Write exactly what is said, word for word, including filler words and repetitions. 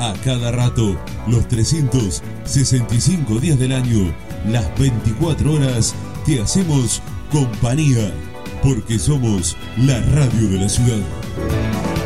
A cada rato, los trescientos sesenta y cinco días del año, las veinticuatro horas, te hacemos compañía, porque somos la radio de la ciudad.